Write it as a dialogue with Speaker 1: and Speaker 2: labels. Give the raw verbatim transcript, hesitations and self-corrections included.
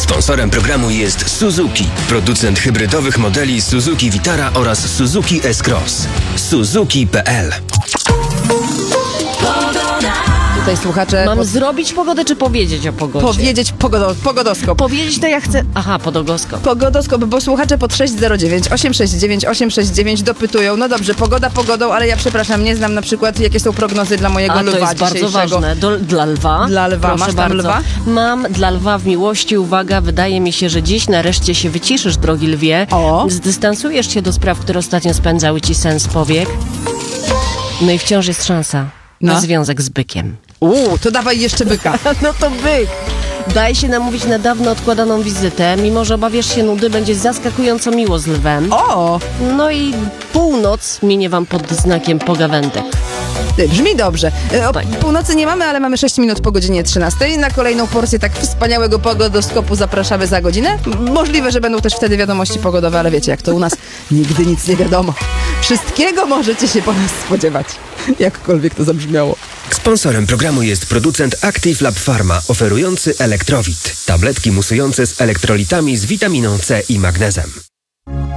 Speaker 1: Sponsorem programu jest Suzuki, producent hybrydowych modeli Suzuki Vitara oraz Suzuki S-Cross. Suzuki kropka p l.
Speaker 2: Tutaj słuchacze...
Speaker 3: Mam
Speaker 2: po...
Speaker 3: zrobić pogodę, czy powiedzieć o pogodzie?
Speaker 2: Powiedzieć pogodo... pogodoskop.
Speaker 3: Powiedzieć to ja chcę... Aha, pogodoskop.
Speaker 2: Pogodoskop, bo słuchacze pod sześć zero dziewięć osiem sześć dziewięć osiem sześć dziewięć dopytują. No dobrze, pogoda pogodą, ale ja przepraszam, nie znam na przykład, jakie są prognozy dla mojego
Speaker 3: A,
Speaker 2: lwa
Speaker 3: to jest bardzo
Speaker 2: dzisiejszego.
Speaker 3: ważne. Do, dla lwa?
Speaker 2: Dla lwa.
Speaker 3: Proszę
Speaker 2: Masz tam
Speaker 3: bardzo.
Speaker 2: lwa?
Speaker 3: Mam dla lwa w miłości. Uwaga, wydaje mi się, że dziś nareszcie się wyciszysz, drogi lwie.
Speaker 2: O.
Speaker 3: Zdystansujesz się do spraw, które ostatnio spędzały ci sens powiek. No i wciąż jest szansa
Speaker 2: No.
Speaker 3: na związek z bykiem.
Speaker 2: Uuu, to dawaj jeszcze byka.
Speaker 3: No to byk. Daj się namówić na dawno odkładaną wizytę. Mimo że obawiasz się nudy, będzie zaskakująco miło z lwem.
Speaker 2: O,
Speaker 3: No i północ minie wam pod znakiem pogawędek.
Speaker 2: ty, brzmi dobrze. E, O
Speaker 3: Tak.
Speaker 2: północy nie mamy, ale mamy sześć minut po godzinie trzynastej. Na kolejną porcję tak wspaniałego pogodoskopu zapraszamy za godzinę. M- Możliwe, że będą też wtedy wiadomości pogodowe, ale wiecie, jak to u nas nigdy nic nie wiadomo. Wszystkiego możecie się po nas spodziewać. Jakkolwiek to zabrzmiało.
Speaker 1: Sponsorem programu jest producent Active Lab Pharma, oferujący Elektrowit. Tabletki musujące z elektrolitami z witaminą C i magnezem.